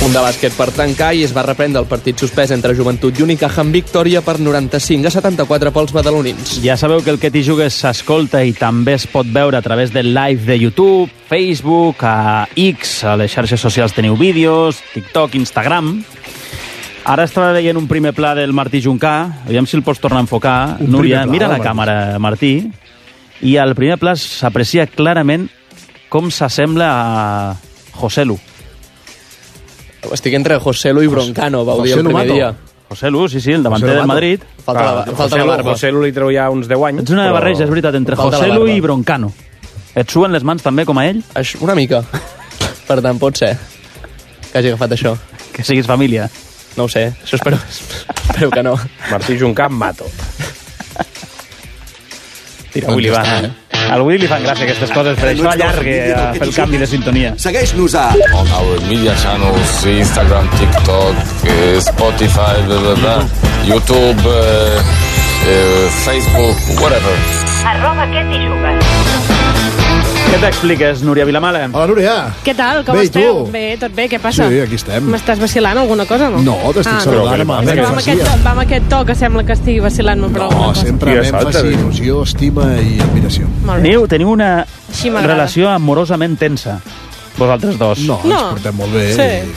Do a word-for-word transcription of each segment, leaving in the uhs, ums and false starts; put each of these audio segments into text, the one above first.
Un de bàsquet per tancar i es va reprendre el partit suspès entre Joventut i Unicaja amb victòria per noranta-cinc a setanta-quatre pels badalonins. Ja sabeu que el Que t'hi jugues s'escolta i també es pot veure a través del live de YouTube, Facebook, a X, a les xarxes socials teniu vídeos, TikTok, Instagram. Ara estava veient un primer pla del Martí Juncà, aviam si el pots tornar a enfocar. Un Núria, pla, mira la Martí. càmera, Martí, i al primer pla s'aprecia clarament com s'assembla a Joselu. Estic entre Joselu i Broncano, vau dir el Joselu primer Mato. dia. Joselu, sí, sí, el davanter del Madrid. Falta, la, falta la barba. Joselu li treu ja uns deu anys. Ets una però... barreja, és veritat, entre Falta la Joselu barba. i Broncano. Et suen les mans també, com a ell? Això, una mica. Per tant, pot ser que hagi agafat això. Que siguis família. No ho sé, això espero, espero que no. Martí Juncà, mato. Tira, avui li van. Al Willy li fan gràcia aquestes coses, per això allargue a fer el canvi de sintonia. Segueix-nos a... on our media channels, Instagram, TikTok, eh, Spotify, blah, blah, blah, YouTube, eh, eh, Facebook, whatever. Arroba que t'hi jugues. Què t'expliques, Núria Vilamala? Hola, Núria. Què tal? Com Bé, i esteu? tu? Bé, tot bé, què passa? Sí, aquí estem. M'estàs vacilant alguna cosa, no? No, t'estic Ah, saludant amb És el que va amb, aquest, facia. va amb aquest to que sembla que estigui vacilant-me per alguna No, cosa. sempre Tio, amb salta, èmfasi, eh? il·lusió, estima i admiració. Molt bé. Teniu, teniu una Així m'agrada. relació amorosament tensa, vosaltres dos. No, No. ens portem molt bé. Sí.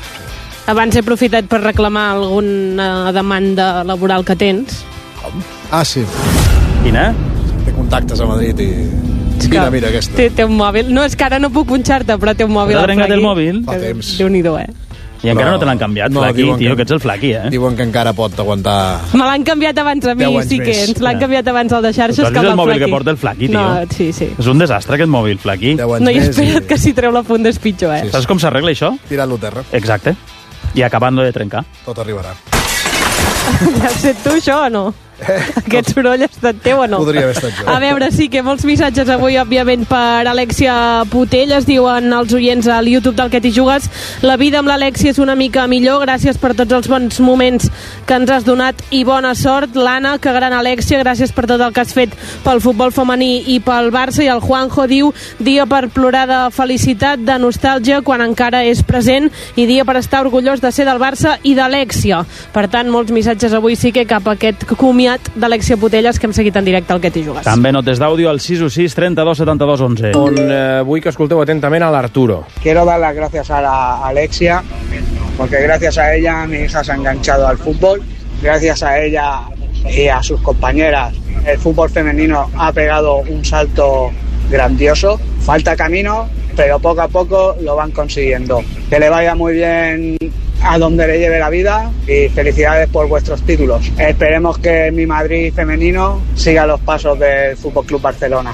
Abans he aprofitat per reclamar alguna demanda laboral que tens. Ah, sí. Quina? Té contactes a Madrid i... És Mira, que mira, aquesta. Té, té un mòbil. No, és que ara no puc punxar-te, però té un mòbil. T'ha al trencat el Flaqui. mòbil? Fa temps. Déu-n'hi-do, eh? I encara Però- no te l'han canviat, No, Flaqui, diuen tio, que- que ets el Flaqui, eh? Diuen que encara pot aguantar... Me l'han canviat abans a mi, Deu anys sí que més. ens l'han Ja. canviat abans al de Tu xarxes has que vist el el del mòbil Flaqui. que porta el Flaqui, tio? No, sí, sí. És un desastre, aquest mòbil, Flaqui. deu anys No, i més espera't i... que si treu la funda és pitjor, eh? Sí. Saps com s'arregla això? Tirant-lo a terra. Exacte. I acabant-lo de trencar. Tot arribarà. Ja has set tu, això, o no? Aquest soroll ha estat teu o no? Podria haver estat jo. A veure, sí que molts missatges avui, òbviament, per Alexia Potell. Es diuen els oients al YouTube del Que t'hi jugues. La vida amb l'Alexia és una mica millor. Gràcies per tots els bons moments que ens has donat i bona sort. L'Anna, que gran Alexia, gràcies per tot el que has fet pel futbol femení i pel Barça. I el Juanjo diu, dia per plorar de felicitat, de nostàlgia, quan encara és present, i dia per estar orgullós de ser del Barça i d'Alexia. Per tant, molts missatges avui sí que cap a aquest comiat d'Alexia Potelles que hem seguit en directe al Que t'hi jugues. També notes d'àudio al sis u sis trenta-dos setanta-dos onze. On eh, vull que escolteu atentament a l'Arturo. Quiero dar las gracias a la Alexia, porque gracias a ella mi hija se ha enganchado al fútbol. Gracias a ella y a sus compañeras, el fútbol femenino ha pegado un salto grandioso. Falta camino, pero poco a poco lo van consiguiendo. Que le vaya muy bien a donde le lleve la vida y felicidades por vuestros títulos. Esperemos que mi Madrid femenino siga los pasos del Fútbol Club Barcelona.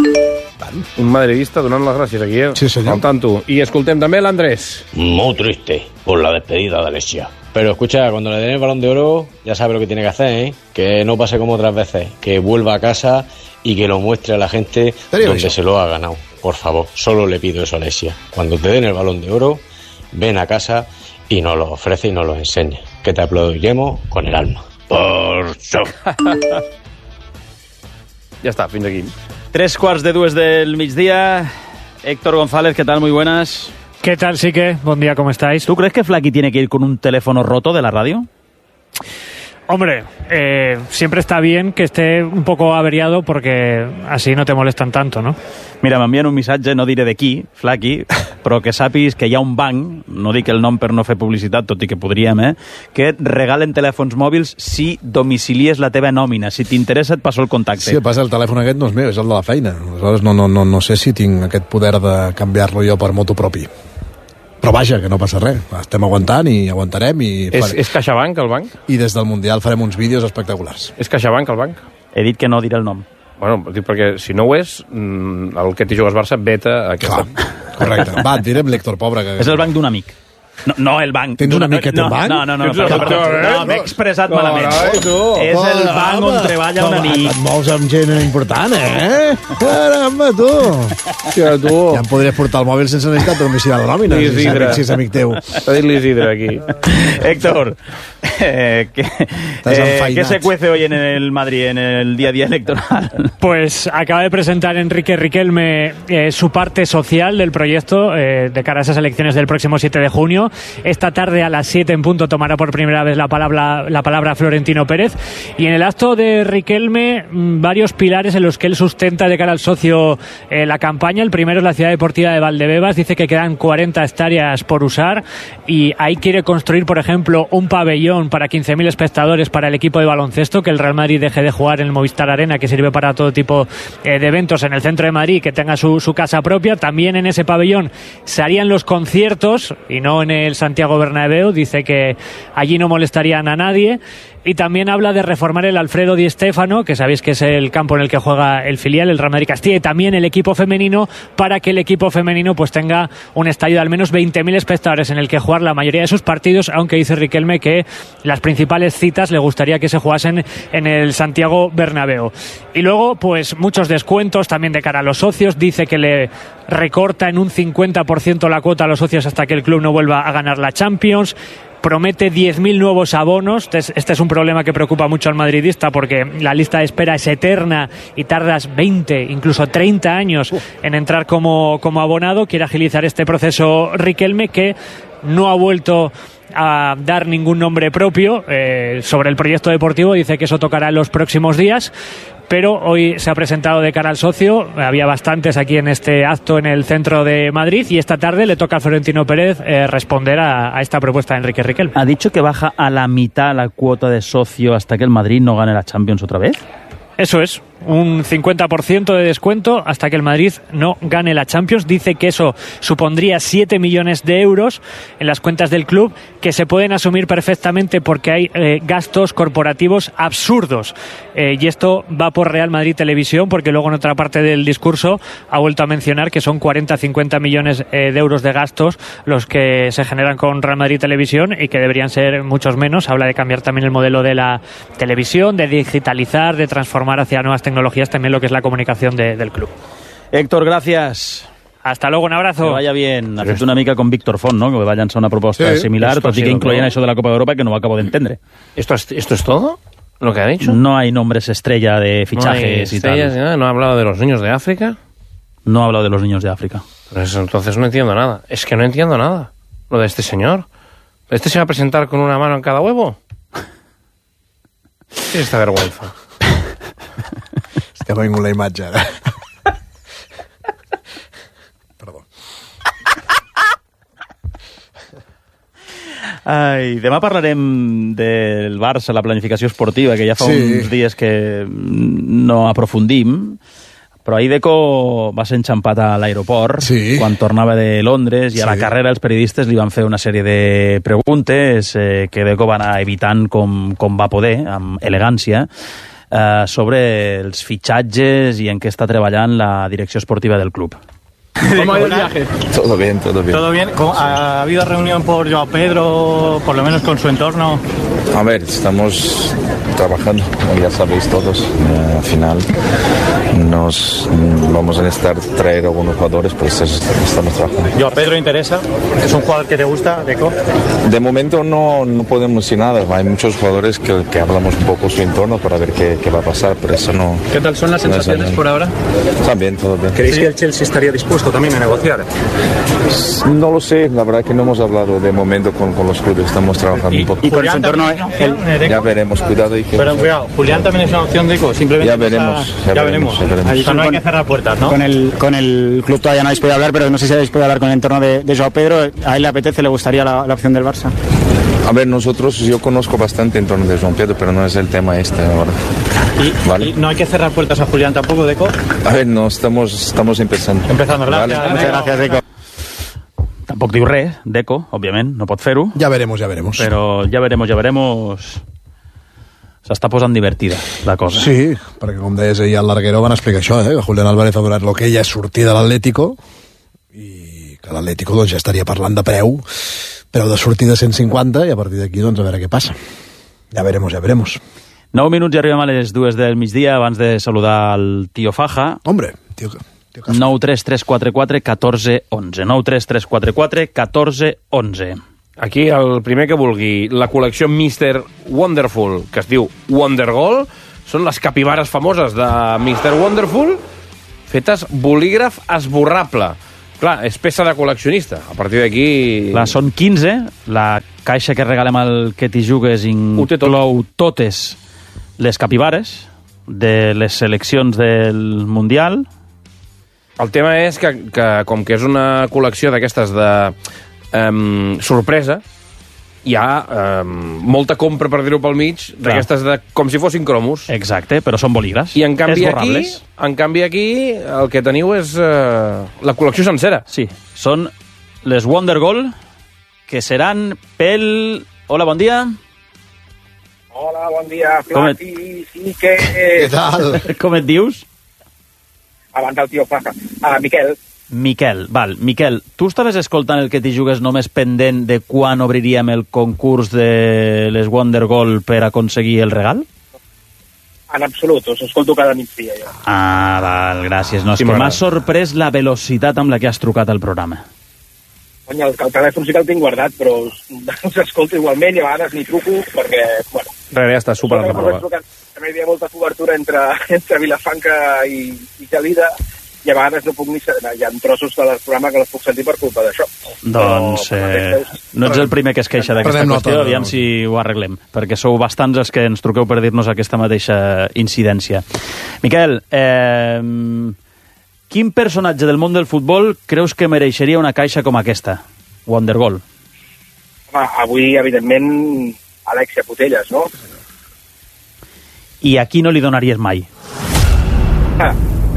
Un madridista donant les gràcies aquí, eh? Sí, senyor. Al tanto. I escoltem també l'Andrés. Muy triste por la despedida de Alexia. Pero escucha, cuando le den el Balón de Oro, ya sabe lo que tiene que hacer, ¿eh? Que no pase como otras veces, que vuelva a casa y que lo muestre a la gente donde eso. se lo ha ganado. Por favor, solo le pido eso a Alexia. Cuando te den el Balón de Oro, ven a casa y nos lo ofrece y nos lo enseña. Que te aplaudiremos con el alma. Por show. Ja està, fins aquí. Tres quarts de dues del migdia. Héctor González, ¿qué tal? Muy buenas. ¿Qué tal, Sique? Buen día, ¿cómo estáis? ¿Tú crees que Flaqui tiene que ir con un teléfono roto de la radio? Hombre, eh, siempre está bien que esté un poco averiado porque así no te molestan tanto, ¿no? Mira, m'envien un missatge, no diré de qui, Flaqui, però que sàpigues que hi ha un banc, no dic el nom per no fer publicitat, tot i que podríem, eh, que et regalen telèfons mòbils si domicilies la teva nòmina. Si t'interessa, et passo el contacte. Sí, el passa, el telèfon aquest no és meu, és el de la feina. Aleshores no, no, no, no sé si tinc aquest poder de canviar-lo jo per moto propi. Però vaja, que no passa res. Estem aguantant i aguantarem. I, És, fare... és CaixaBank, el banc? I des del Mundial farem uns vídeos espectaculars. És CaixaBank, el banc? He dit que no diré el nom. Bueno, dic perquè si no ho és, mm, el Que t'hi jugues Barça veta aquesta... Clar, correcte. Va, et direm l'Héctor, pobre. Que... És el banc d'un amic. No, no el banc. Tens un amic que té no, un banc? No, no, no. Tens no, un perdó, amic, perdó, eh? no, m'he expressat No, malament. no, tu. És el banc on treballa un amic. Et mous amb gent important, eh? Caramba, tu! Hòstia, tu. Ja em podries portar el mòbil sense necessitat de domiciliar la nòmina. Si Isidre. és amic teu. T'ha dit l'Isidre, aquí. Héctor, Eh, ¿qué, eh, ¿Qué se cuece hoy en el Madrid, en el día a día electoral? Pues acaba de presentar Enrique Riquelme eh, su parte social del proyecto eh, de cara a esas elecciones del próximo siete de junio. Esta tarde a las siete en punto tomará por primera vez la palabra, la palabra Florentino Pérez. Y en el acto de Riquelme, varios pilares en los que él sustenta de cara al socio eh, la campaña. El primero es la ciudad deportiva de Valdebebas. Dice que quedan cuarenta hectáreas por usar y ahí quiere construir, por ejemplo, un pabellón para quince mil espectadores para el equipo de baloncesto, que el Real Madrid deje de jugar en el Movistar Arena, que sirve para todo tipo eh, de eventos en el centro de Madrid, que tenga su, su casa propia. También en ese pabellón se harían los conciertos y no en el Santiago Bernabéu. Dice que allí no molestarían a nadie. Y también habla de reformar el Alfredo Di Stéfano, que sabéis que es el campo en el que juega el filial, el Real Madrid Castilla, y también el equipo femenino, para que el equipo femenino pues tenga un estadio de al menos veinte mil espectadores en el que jugar la mayoría de sus partidos, aunque dice Riquelme que las principales citas le gustaría que se jugasen en el Santiago Bernabéu. Y luego, pues muchos descuentos también de cara a los socios. Dice que le recorta en un cincuenta por ciento la cuota a los socios hasta que el club no vuelva a ganar la Champions. Promete diez mil nuevos abonos. Este es un problema que preocupa mucho al madridista, porque la lista de espera es eterna y tardas veinte, incluso treinta años en entrar como, como abonado. Quiere agilizar este proceso Riquelme, que no ha vuelto a dar ningún nombre propio eh, sobre el proyecto deportivo. Dice que eso tocará en los próximos días, pero hoy se ha presentado de cara al socio. Había bastantes aquí en este acto en el centro de Madrid, y esta tarde le toca a Florentino Pérez eh, responder a, a esta propuesta de Enrique Riquelme. ¿Ha dicho que baja a la mitad la cuota de socio hasta que el Madrid no gane la Champions otra vez? Eso es, un cincuenta por ciento de descuento hasta que el Madrid no gane la Champions. Dice que eso supondría siete millones de euros en las cuentas del club, que se pueden asumir perfectamente porque hay eh, gastos corporativos absurdos. Eh, y esto va por Real Madrid Televisión, porque luego en otra parte del discurso ha vuelto a mencionar que son cuarenta a cincuenta millones eh, de euros de gastos los que se generan con Real Madrid Televisión, y que deberían ser muchos menos. Habla de cambiar también el modelo de la televisión, de digitalizar, de transformar hacia nuevas tecnologías también lo que es la comunicación de, del club. Héctor, gracias. Hasta luego, un abrazo. Que vaya bien. Ha fet una mica con Víctor Font, no? Que va llançar una proposta sí, similar, tot i que incloyen això de la Copa de Europa, que no ho acabo de entender. ¿Esto es, ¿Esto es todo? ¿Lo que ha dicho? No hay nombres estrella de fichajes no y tal. Nada. ¿No ha hablado de los niños de África? No ha hablado de los niños de África. Pues entonces no entiendo nada. Es que no entiendo nada. Lo de este señor. ¿Este se va a presentar con una mano en cada huevo? ¿Qué es esta vergüenza? Ja vengo la imatge, ara. Perdó. Ai, demà parlarem del Barça, la planificació esportiva, que ja fa sí. uns dies que no aprofundim, però ahir Deco va ser enxampat a l'aeroport sí. quan tornava de Londres, i a sí. la carrera els periodistes li van fer una sèrie de preguntes eh, que Deco va anar evitant com, com va poder, amb elegància, Uh, sobre els fitxatges i en què està treballant la direcció esportiva del club. ¿Cómo ha ido el viaje? Todo bien, todo bien. ¿Todo bien? ¿Ha habido reunión por Joao Pedro, por lo menos con su entorno? A ver, estamos trabajando, como ya sabéis todos. Eh, al final nos vamos a necesitar traer algunos jugadores, pues estamos trabajando. ¿Joao Pedro interesa? ¿Es un jugador que te gusta, Deco? De momento no, no podemos decir nada. Hay muchos jugadores que, que hablamos un poco su entorno para ver qué, qué va a pasar, pero eso no... ¿Qué tal son las no sensaciones por ahora? También, todo bien. ¿Creéis sí. que el Chelsea estaría dispuesto también a negociar? No lo sé, la verdad que no hemos hablado de momento con, con los clubes, estamos trabajando y, un poco. ¿Y con su entorno? El... Ya veremos, cuidado. Y que... Pero cuidado, Julián también es una opción, Deco, simplemente... Ya veremos, ya, ya veremos. veremos. Ya veremos. Ahí no hay que cerrar puertas, ¿no? Con el, con el club todavía no habéis podido hablar, pero no sé si habéis podido hablar con el entorno de, de Joao Pedro. ¿A él le apetece, le gustaría la, la opción del Barça? A ver, nosotros, yo conozco bastante en torno de Joao Pedro, pero no es el tema este ahora. ¿Y, ¿Vale? ¿Y no hay que cerrar puertas a Julián tampoco, Deco? A ver, no, estamos, estamos empezando. Empezando, gracias. ¿Vale? Muchas gracias, Deco. Tampoc diu res, Deco, òbviament, no pot fer-ho. Ja veremos, ja veremos. Però ja veremos, ja veremos... S'està posant divertida la cosa. Sí, perquè com deies ahir al Larguero van explicar això, eh? que Julián Álvarez ha donat l'ok a sortir de l'Atlético i que l'Atlético doncs, ja estaria parlant de preu, preu de sortida cent cinquanta, i a partir d'aquí doncs, a veure què passa. Ja veremos, ja veremos. Nou minuts i arribem a les dues del migdia abans de saludar el tio Faja. Hombre, tio... nou tres tres quatre quatre un quatre u u. nou tres tres quatre quatre un quatre u u. aquí el primer que vulgui, la col·lecció mister Wonderful, que es diu Wondergoal, són les capibares famoses de mister Wonderful, fetes bolígraf esborrable. Clar, és peça de col·leccionista. A partir d'aquí... Clar, són quinze. La caixa que regalem al Que t'hi jugues inclou totes les capibares de les seleccions del Mundial. El tema és que, que com que és una col·lecció d'aquestes de um, sorpresa, hi ha um, molta compra, per dir-ho pel mig, d'aquestes de, com si fossin cromos. Exacte, però són bolígrafs. I en canvi aquí, en canvi aquí el que teniu és uh, la col·lecció sencera. Sí, són les Wondergoal, que seran pel... Hola, bon dia. Hola, bon dia, Com et... Flati, sí que... Què tal? Com et dius? Abans el tio Faja. Ah, Miquel. Miquel, val. Miquel, tu estaves escoltant el Que t'hi jugues només pendent de quan obriríem el concurs de les Wondergoal per aconseguir el regal? En absolut, us escolto cada migdia ja. Ah, val, gràcies. No, és Sí, que m'ha m'agrada. sorprès la velocitat amb la que has trucat al programa. Cony, el, el telèfon sí que el tinc guardat, però us, us escolto igualment i a vegades ni truco perquè, bueno... Res, ja està, super Suposo que suposo que també hi havia molta cobertura entre, entre Vilafranca i, i Gelida, i a vegades no puc ni... Hi ha trossos del programa que no puc sentir per culpa d'això. Doncs eh, no ets el primer que es queixa d'aquesta Prenem qüestió, nota, aviam no. si ho arreglem, perquè sou bastants els que ens truqueu per dir-nos aquesta mateixa incidència. Miquel, eh, quin personatge del món del futbol creus que mereixeria una caixa com aquesta? Wondergoal. Home, avui, evidentment, Alexia Putellas, no? I a qui no li donaries mai? Ah.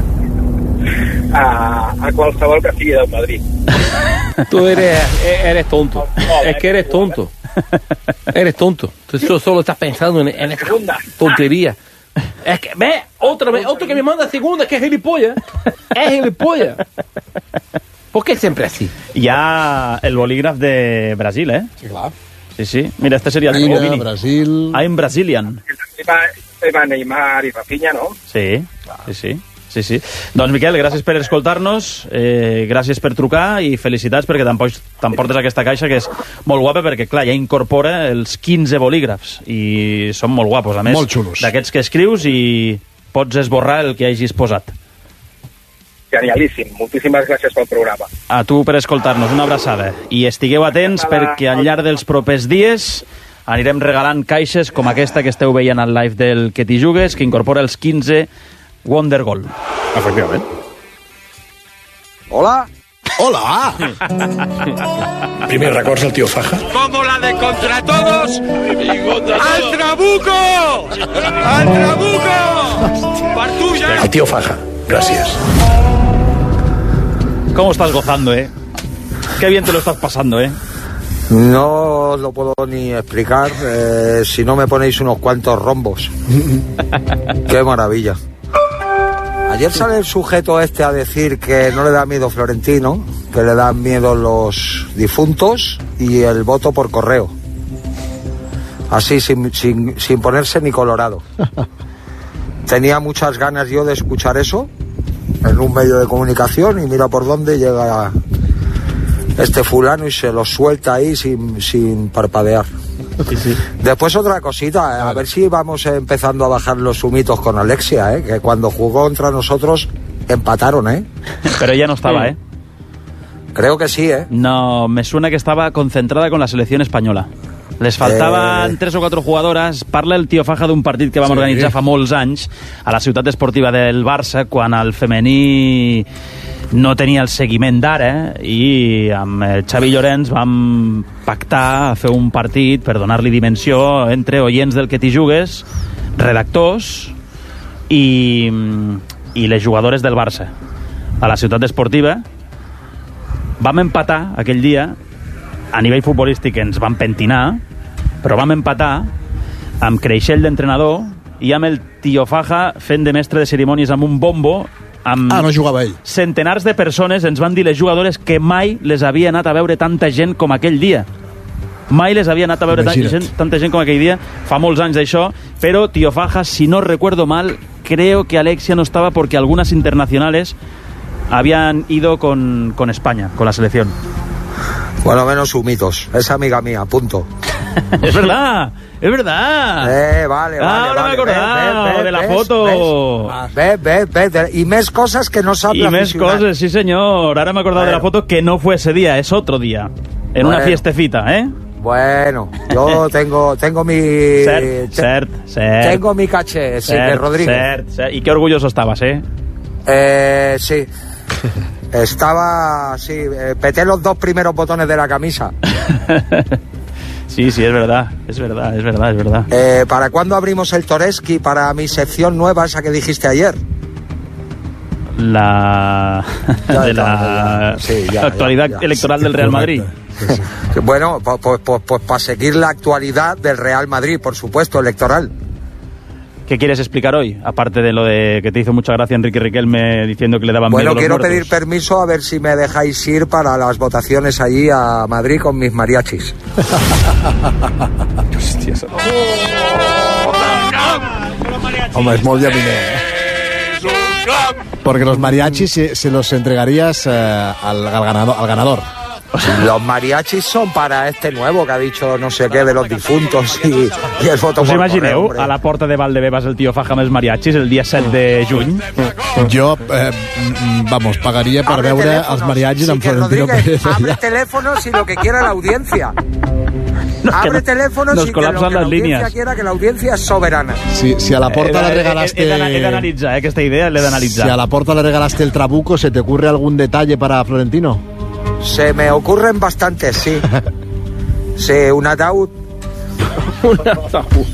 A, a qualsevol que sigui del Madrid. Tú eres, eres tonto. Es que eres tonto. Eres tonto. Tú solo estás pensando en, en esta tontería. Es que, ve, otra vez, otro que me manda segunda, que es gilipollas. Es gilipollas. ¿Por qué siempre así? Hi ha el bolígraf de Brasil, eh? Sí, clar. Sí, sí. Mira, este seria el Argentina, Vini. Brasil... I'm Brazilian. Va, va Neymar i Rafinha, no? Sí, sí, sí. Sí, sí. Doncs, Miquel, gràcies per escoltar-nos, eh, gràcies per trucar i felicitats perquè t'emportes aquesta caixa que és molt guapa perquè, clar, ja incorpora els quinze bolígrafs i són molt guapos. A més, molt xulos. D'aquests que escrius i pots esborrar el que hagis posat. Genialíssim. Moltíssimes gràcies pel programa. A tu per escoltar-nos, una abraçada. I estigueu atents perquè al llarg dels propers dies anirem regalant caixes com aquesta que esteu veient al live del Que t'hi jugues, que incorpora els quinze Wondergoal. Efectivament. Hola. Hola. Primer records del tío Faja. Como la de Contra Todos. ¡Al Trabuco! ¡Al Trabuco! ¡Partuya! Al tío Faja. Gracias. ¿Cómo estás gozando, eh? Qué bien te lo estás pasando, eh. No os lo puedo ni explicar eh, si no me ponéis unos cuantos rombos. Qué maravilla. Ayer sale el sujeto este a decir que no le da miedo Florentino, que le dan miedo los difuntos y el voto por correo. Así, sin, sin, sin ponerse ni colorado. Tenía muchas ganas yo de escuchar eso en un medio de comunicación y mira por dónde llega este fulano y se lo suelta ahí sin, sin parpadear. Sí, sí. Después otra cosita, a ver si vamos empezando a bajar los humitos con Alexia, ¿eh? Que cuando jugó contra nosotros empataron, ¿eh? Pero ella no estaba, ¿eh? Creo que sí, ¿eh? No, me suena que estaba concentrada con la selección española. Les faltaven eh... tres o quatre jugadores. Parla el tio Faja d'un partit que vam sí. organitzar fa molts anys a la ciutat esportiva del Barça, quan el femení no tenia el seguiment d'ara, i amb el Xavi Llorenç vam pactar a fer un partit per donar-li dimensió entre oients del Que t'hi jugues, redactors i, i les jugadores del Barça a la ciutat esportiva. Vam empatar aquell dia. A nivell futbolístic ens vam pentinar, però vam empatar amb Creixell d'entrenador i amb el tio Faja fent de mestre de cerimònies amb un bombo. Amb ah, no jugava ell. Centenars de persones ens van dir les jugadores que mai les havia anat a veure tanta gent com aquell dia. Mai les havia anat a veure tanta gent, tanta gent com aquell dia. Fa molts anys d'això, però tio Faja, si no recuerdo mal, creo que Alexia no estaba porque algunas internacionales habían ido con, con España, con la selección. Bueno, menos humitos. Es amiga mía, punto. Es verdad, es verdad. Eh, vale, vale. Ahora vale, me he acordado ves, ves, de la ves, foto. Ves, ves, ves, ves. Y més cosas que no sabe Y més coses, sí senyor. Ara m'he acordat bueno. de la foto que no fue ese día, es otro día. En bueno. una fiestecita, ¿eh? Bueno, yo tengo, tengo mi... Cert, cert, cert. Tengo mi caché, sí, cert, de Rodríguez. Cert, cert. Y qué orgulloso estabas, ¿eh? Eh, sí. Estaba, sí, eh, peté los dos primeros botones de la camisa. Sí, sí, es verdad, es verdad, es verdad, es verdad. Eh, ¿Para cuándo abrimos el Toreski para mi sección nueva, esa que dijiste ayer? La... Ya, de ya, la ya, sí, ya, actualidad ya, ya. electoral del Real Madrid. Sí, sí. Bueno, pues, pues, pues, pues para seguir la actualidad del Real Madrid, por supuesto, electoral. ¿Qué quieres explicar hoy? Aparte de lo de que te hizo mucha gracia Enrique Riquelme diciendo que le daban bueno, miedo los quiero muertos. pedir permiso a ver si me dejáis ir para las votaciones allí a Madrid con mis mariachis. Hòstia, això... Home, és molt llaminer. Porque los mariachis se, se los entregarías eh, al, al, ganador, al ganador. Los mariachis son para este nuevo que ha dicho no sé qué de los difuntos y, y el voto Us por imagineu correu, a la porta de Valdebebas el tio Faja amb els mariachis el dia set de juny? Jo, eh, vamos, pagaria per abre veure teléfonos. els mariachis sí, amb Florentino Rodríguez, Pérez. abre teléfonos y lo que quiera la audiencia. No, abre no, teléfonos nos y que lo que colapsan la las audiencia líneas. quiera, que la audiencia es soberana. Si, si a la porta Eh, le eh, regalaste... He d'ana- he d'analitzar, eh, aquesta idea l'he d'analitzar. Si a la porta le regalaste el trabuco, ¿se te ocurre algún detalle para Florentino? Se me ocurren bastantes, sí. Sí, un ataúd. Un ataúd.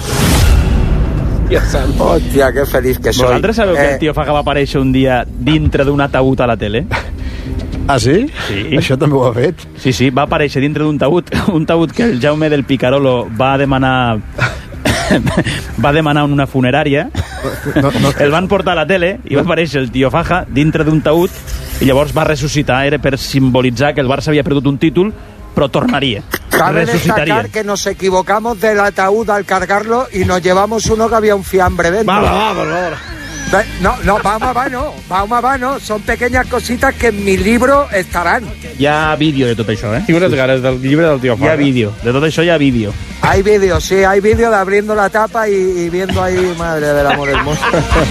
Hòstia, que feliç que soy. Vosaltres sabeu que Eh, el tio Faja va aparèixer un dia dintre d'un ataúd a la tele? Ah, sí? Sí. Això també ho ha fet? Sí, sí, va aparèixer dintre d'un taüt, un taüt que el Jaume del Picarolo va demanar va demanar en una funerària, no, no. el van portar a la tele i va aparèixer el tio Faja dintre d'un taüt i llavors va ressuscitar, era per simbolitzar que el Barça havia perdut un títol però tornaria, Cabe resucitaria. destacar que nos equivocamos del ataúd al cargarlo y nos llevamos uno que había un fiambre dentro. Vamos, vamos, vamos. No, no, vamos, va, no, vamos, va, no. Son pequeñas cositas que en mi libro estarán. Hi ha vídeo de tot això, eh? Tinc unes ganes del llibre del tio Hi ha Faja. vídeo, de tot això hi ha vídeo. Hay vídeo, sí, hay vídeo de abriendo la tapa y, y viendo ahí, madre del amor hermoso.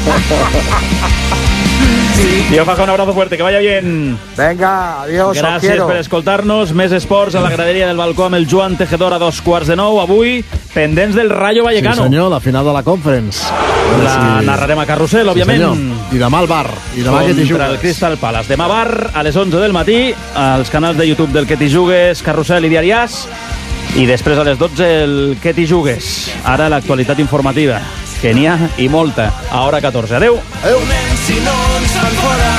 Tio Faja, un abrazo fuerte, que vaya bien. Venga, adiós, os Gràcies quiero. per escoltar-nos. Més esports a la graderia del balcó amb el Joan Tejedor a dos quarts de nou. Avui, pendents del Rayo Vallecano. Sí, senyor, la final de la Conference. La sí. narrarem a Carrusel, òbviament. Sí, I demà al bar. I demà que t'hi Contra jugues. el Crystal Palace. Demà bar, a les onze del matí, als canals de YouTube del Que t'hi jugues, Carrusel i Diariàs. I després a les dotze el Que t'hi jugues. Ara l'actualitat informativa, que n'hi ha i molta. A hora catorze. Adéu. Adéu. Si no ens fan fora.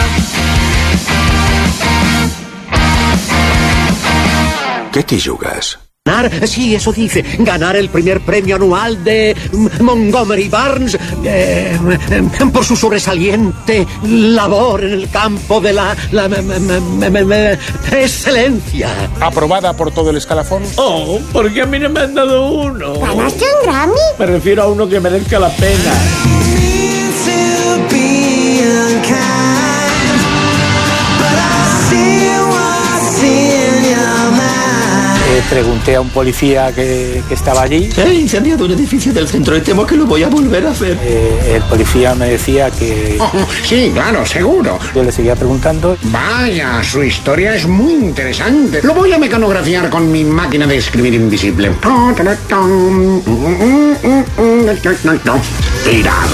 ¿Qué te jugas? Ganar, sí, eso dice, ganar el primer premio anual de Montgomery Barnes eh, por su sobresaliente labor en el campo de la, la me, me, me, me, me, excelencia. ¿Aprobada por todo el escalafón? Oh, ¿por qué a mí no me han dado uno? ¿Ganaste un Grammy? Me refiero a uno que merezca la pena. Eh, pregunté a un policía que, que estaba allí. He incendiado un edificio del centro y temo que lo voy a volver a hacer. Eh, el policía me decía que... Oh, sí, claro, seguro. Yo le seguía preguntando. Vaya, su historia es muy interesante. Lo voy a mecanografiar con mi máquina de escribir invisible. Tirado.